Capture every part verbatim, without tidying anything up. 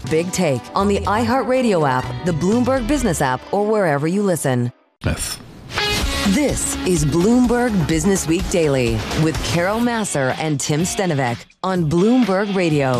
Big Take on the iHeartRadio app, the Bloomberg Business app, or wherever you listen. Yes. This is Bloomberg Business Week Daily with Carol Massar and Tim Stenovec on Bloomberg Radio.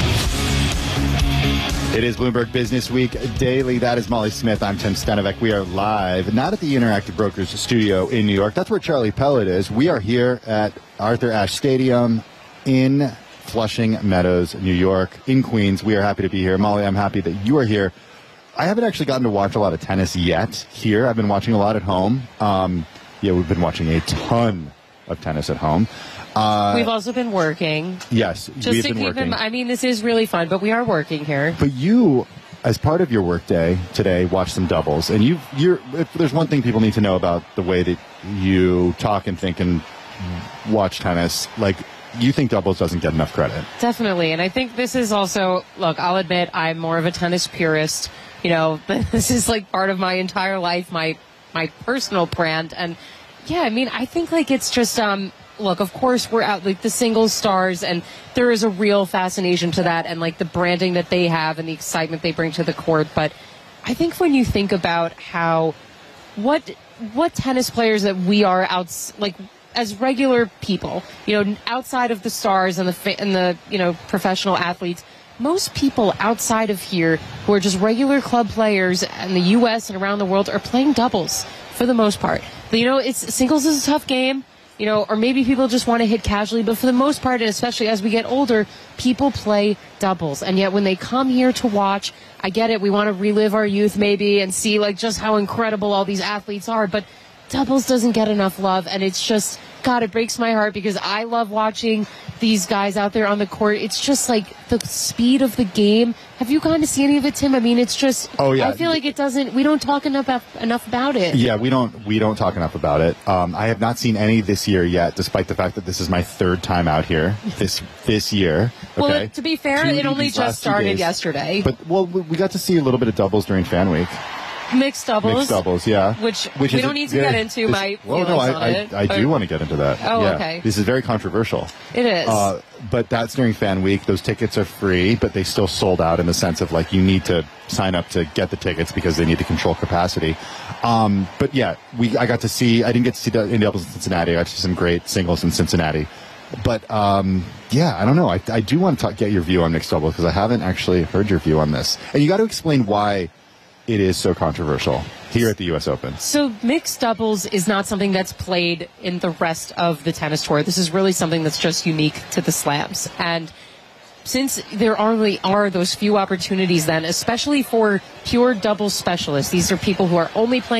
It is Bloomberg Business Week Daily. That is Molly Smith. I'm Tim Stenovec. We are live, not at the Interactive Brokers studio in New York. That's where Charlie Pellet is. We are here at Arthur Ashe Stadium in Flushing Meadows, New York, in Queens. We are happy to be here. Molly, I'm happy that you are here. I haven't actually gotten to watch a lot of tennis yet here. I've been watching a lot at home. Um, yeah, we've been watching a ton of tennis at home. Uh, We've also been working. Yes, just we've to been keep working. Them, I mean, this is really fun, but we are working here. But you, as part of your workday today, watched some doubles. And you, you're, if there's one thing people need to know about the way that you talk and think and watch tennis, like, you think doubles doesn't get enough credit. Definitely. And I think this is also, look, I'll admit I'm more of a tennis purist. You know, this is like part of my entire life, my my personal brand. And yeah, I mean, I think like it's just, um, look, of course we're out like the singles stars, and there is a real fascination to that, and like the branding that they have and the excitement they bring to the court. But I think when you think about how, what, what tennis players that we are out, like, as regular people, you know, outside of the stars and the and the you know professional athletes, most people outside of here who are just regular club players in the U S and around the world are playing doubles for the most part. But, you know, it's singles is a tough game, you know, or maybe people just want to hit casually. But for the most part, and especially as we get older, people play doubles. And yet when they come here to watch, I get it. We want to relive our youth maybe and see like just how incredible all these athletes are. But doubles doesn't get enough love, and it's just, God, it breaks my heart because I love watching these guys out there on the court. It's just like the speed of the game. Have you gone to see any of it, Tim? I mean, it's just, oh, yeah. I feel like it doesn't, we don't talk enough enough about it. Yeah, we don't we don't talk enough about it. Um, I have not seen any this year yet, despite the fact that this is my third time out here this this year. Okay? Well, to be fair, Two it only these just last two started days. yesterday. But, well, we got to see a little bit of doubles during Fan Week. Mixed doubles. Mixed doubles, yeah. Which, Which we is don't a need to very, get into this, my well, feelings no, I, on I, it. I, I do want to get into that. Oh, yeah. okay. This is very controversial. It is. Uh, but that's during Fan Week. Those tickets are free, but they still sold out in the sense of, like, you need to sign up to get the tickets because they need to control capacity. Um, but, yeah, we I got to see, I didn't get to see the Indian doubles in Cincinnati. I got to see some great singles in Cincinnati. But, um, yeah, I don't know. I, I do want to talk, get your view on mixed doubles because I haven't actually heard your view on this. And you got to explain why it is so controversial here at the U S Open. So mixed doubles is not something that's played in the rest of the tennis tour. This is really something that's just unique to the slams. And since there only are those few opportunities then, especially for pure doubles specialists, these are people who are only playing